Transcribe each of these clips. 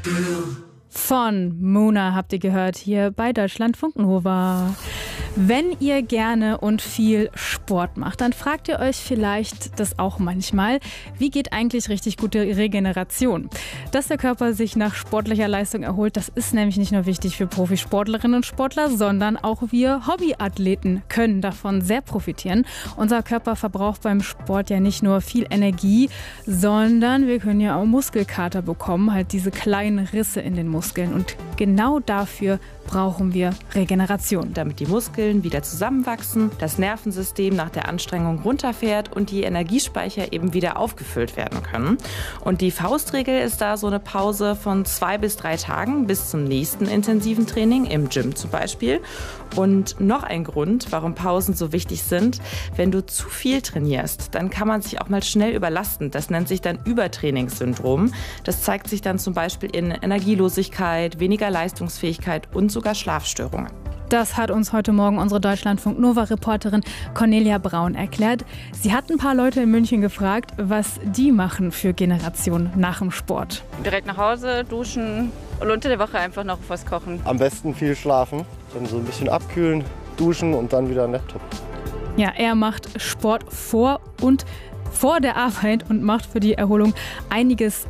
Von Mona habt ihr gehört hier bei Deutschlandfunk Nova. Wenn ihr gerne und viel Sport macht, dann fragt ihr euch vielleicht das auch manchmal, wie geht eigentlich richtig gute Regeneration? Dass der Körper sich nach sportlicher Leistung erholt, das ist nämlich nicht nur wichtig für Profisportlerinnen und Sportler, sondern auch wir Hobbyathleten können davon sehr profitieren. Unser Körper verbraucht beim Sport ja nicht nur viel Energie, sondern wir können ja auch Muskelkater bekommen, halt diese kleinen Risse in den Muskeln. Und genau dafür brauchen wir Regeneration. Damit die Muskeln wieder zusammenwachsen, das Nervensystem nach der Anstrengung runterfährt und die Energiespeicher eben wieder aufgefüllt werden können. Und die Faustregel ist da so eine Pause von 2 bis 3 Tagen bis zum nächsten intensiven Training, im Gym zum Beispiel. Und noch ein Grund, warum Pausen so wichtig sind: Wenn du zu viel trainierst, dann kann man sich auch mal schnell überlasten. Das nennt sich dann Übertrainingssyndrom. Das zeigt sich dann zum Beispiel in Energielosigkeit, weniger Leistungsfähigkeit und sogar Schlafstörungen. Das hat uns heute Morgen unsere Deutschlandfunk-Nova-Reporterin Cornelia Braun erklärt. Sie hat ein paar Leute in München gefragt, was die machen für Generation nach dem Sport. Direkt nach Hause, duschen und unter der Woche einfach noch was kochen. Am besten viel schlafen, dann so ein bisschen abkühlen, duschen und dann wieder einen Laptop. Ja, er macht Sport vor der Arbeit und macht für die Erholung einiges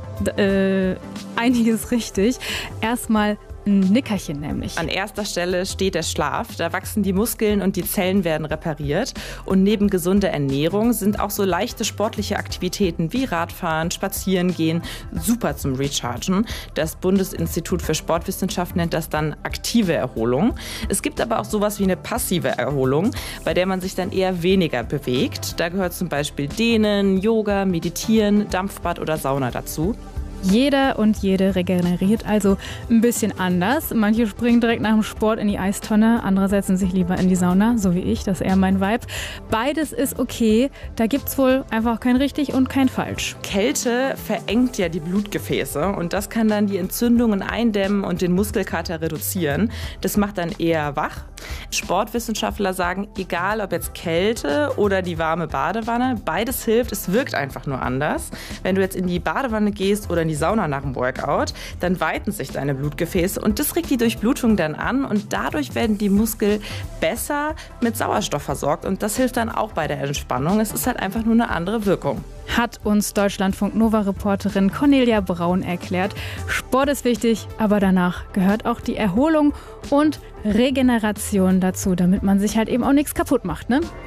richtig. Erstmal ein Nickerchen nämlich. An erster Stelle steht der Schlaf. Da wachsen die Muskeln und die Zellen werden repariert. Und neben gesunder Ernährung sind auch so leichte sportliche Aktivitäten wie Radfahren, Spazierengehen super zum Rechargen. Das Bundesinstitut für Sportwissenschaft nennt das dann aktive Erholung. Es gibt aber auch sowas wie eine passive Erholung, bei der man sich dann eher weniger bewegt. Da gehört zum Beispiel Dehnen, Yoga, Meditieren, Dampfbad oder Sauna dazu. Jeder und jede regeneriert also ein bisschen anders. Manche springen direkt nach dem Sport in die Eistonne, andere setzen sich lieber in die Sauna, so wie ich, das ist eher mein Vibe. Beides ist okay, da gibt's wohl einfach kein richtig und kein falsch. Kälte verengt ja die Blutgefäße und das kann dann die Entzündungen eindämmen und den Muskelkater reduzieren. Das macht dann eher wach. Sportwissenschaftler sagen, egal ob jetzt Kälte oder die warme Badewanne, beides hilft, es wirkt einfach nur anders. Wenn du jetzt in die Badewanne gehst oder in die Sauna nach dem Workout, dann weiten sich deine Blutgefäße und das regt die Durchblutung dann an und dadurch werden die Muskeln besser mit Sauerstoff versorgt und das hilft dann auch bei der Entspannung. Es ist halt einfach nur eine andere Wirkung. Hat uns Deutschlandfunk-Nova-Reporterin Cornelia Braun erklärt. Sport ist wichtig, aber danach gehört auch die Erholung und Regeneration dazu, damit man sich halt eben auch nichts kaputt macht, ne?